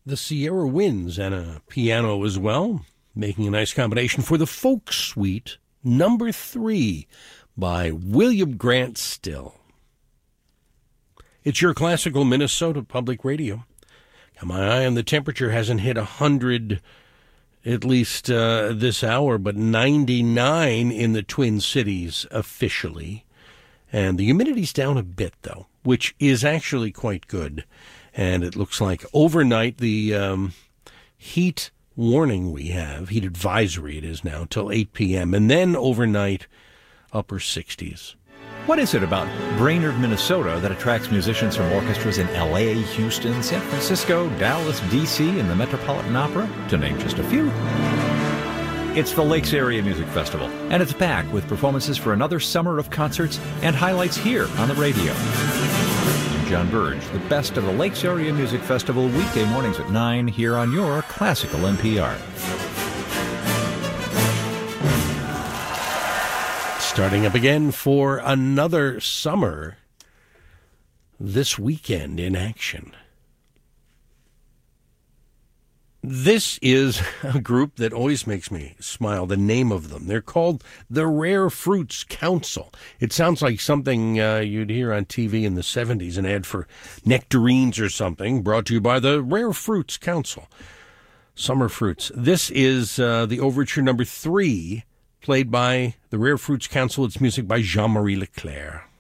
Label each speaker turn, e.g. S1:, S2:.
S1: the Sierra Winds and a piano as well, making a nice combination for the Folk Suite, number 3 by William Grant Still. It's your classical Minnesota Public Radio. Got my eye on the temperature, hasn't hit 100 at least this hour, but 99 in the Twin Cities officially. And the humidity's down a bit, though, which is actually quite good. And it looks like overnight the heat warning we have, heat advisory it is now, till 8 p.m., and then overnight upper 60s.
S2: What is it about Brainerd, Minnesota that attracts musicians from orchestras in L.A., Houston, San Francisco, Dallas, D.C., and the Metropolitan Opera, to name just a few? It's the Lakes Area Music Festival, and it's back with performances for another summer of concerts and highlights here on the radio. I'm John Burge, the best of the Lakes Area Music Festival, weekday mornings at 9 here on your classical NPR.
S1: Starting up again for another summer this weekend in action. This is a group that always makes me smile, the name of them. They're called the Rare Fruits Council. It sounds like something you'd hear on TV in the 70s, an ad for nectarines or something, brought to you by the Rare Fruits Council. Summer Fruits. This is the overture number 3, played by the Rare Fruits Council. It's music by Jean-Marie Leclerc.